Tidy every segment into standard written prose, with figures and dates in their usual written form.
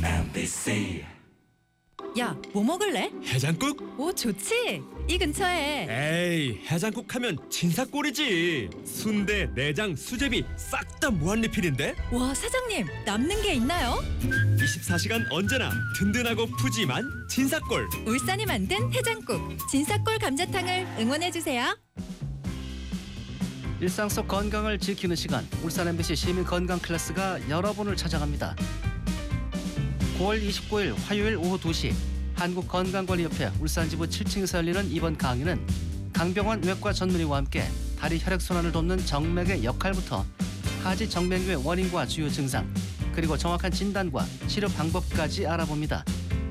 JTBC. 야, 뭐 먹을래? 해장국? 오, 좋지. 이 근처에. 에이, 해장국 하면 진사골이지. 순대, 내장, 수제비 싹 다 무한리필인데? 와, 사장님, 남는 게 있나요? 24시간 언제나 든든하고 푸짐한 진사골. 울산이 만든 해장국 진사골 감자탕을 응원해주세요. 일상 속 건강을 지키는 시간, 울산 MBC 시민 건강 클래스가 여러분을 찾아갑니다. 9월 29일 화요일 오후 2시 한국건강관리협회 울산지부 7층에서 열리는 이번 강의는 강병원 외과 전문의와 함께 다리 혈액순환을 돕는 정맥의 역할부터 하지 정맥류의 원인과 주요 증상, 그리고 정확한 진단과 치료 방법까지 알아봅니다.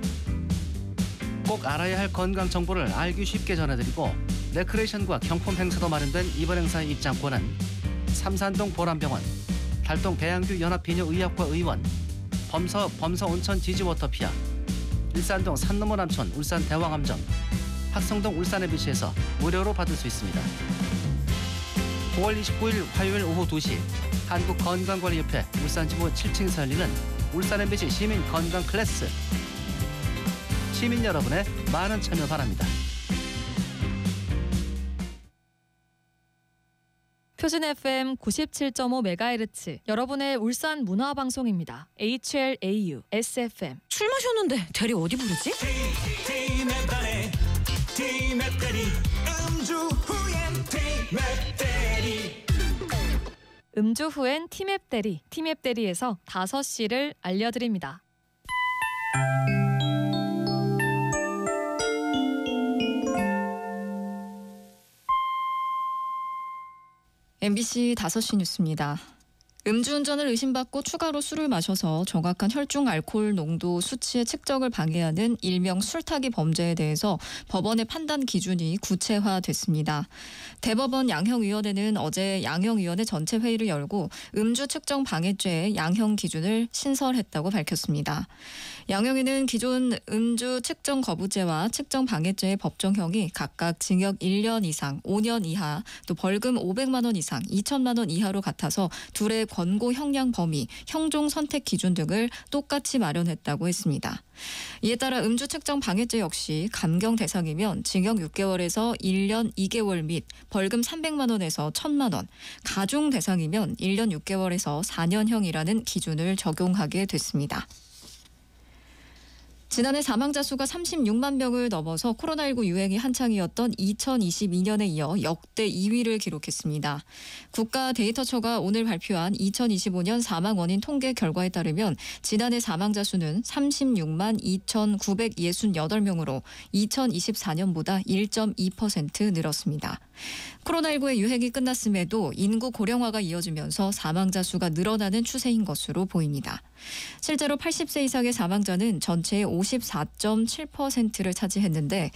꼭 알아야 할 건강 정보를 알기 쉽게 전해드리고 레크레이션과 경품 행사도 마련된 이번 행사의 입장권은 삼산동 보람병원, 달동 배양규 연합비뇨의학과 의원, 범서 온천 지지워터피아, 일산동 산너머 남촌 울산 대왕암점, 학성동 울산 MBC에서 무료로 받을 수 있습니다. 9월 29일 화요일 오후 2시 한국건강관리협회 울산지부 7층에서 열리는 울산 MBC 시민 건강 클래스. 시민 여러분의 많은 참여 바랍니다. 표준 FM 97.5MHz 여러분의 울산 문화 방송입니다. HLAU SFM. 술 마셨는데 대리 어디 부르지? 음주 후엔 티맵 대리. 티맵 대리에서 5시를 알려드립니다. MBC 5시 뉴스입니다. 음주운전을 의심받고 추가로 술을 마셔서 정확한 혈중 알코올 농도 수치의 측정을 방해하는 일명 술타기 범죄에 대해서 법원의 판단 기준이 구체화됐습니다. 대법원 양형위원회는 어제 양형위원회 전체 회의를 열고 음주 측정 방해죄의 양형 기준을 신설했다고 밝혔습니다. 양형위는 기존 음주 측정 거부죄와 측정 방해죄의 법정형이 각각 징역 1년 이상, 5년 이하, 또 벌금 500만 원 이상, 2천만 원 이하로 같아서 둘의 권고 형량 범위, 형종 선택 기준 등을 똑같이 마련했다고 했습니다. 이에 따라 음주 측정 방해죄 역시 감경 대상이면 징역 6개월에서 1년 2개월 및 벌금 300만 원에서 1,000만 원, 가중 대상이면 1년 6개월에서 4년형이라는 기준을 적용하게 됐습니다. 지난해 사망자 수가 36만 명을 넘어서 코로나19 유행이 한창이었던 2022년에 이어 역대 2위를 기록했습니다. 국가데이터처가 오늘 발표한 2025년 사망 원인 통계 결과에 따르면 지난해 사망자 수는 36만 2,968명으로 2024년보다 1.2% 늘었습니다. 코로나19의 유행이 끝났음에도 인구 고령화가 이어지면서 사망자 수가 늘어나는 추세인 것으로 보입니다. 실제로 80세 이상의 사망자는 전체의 54.7%를 차지했는데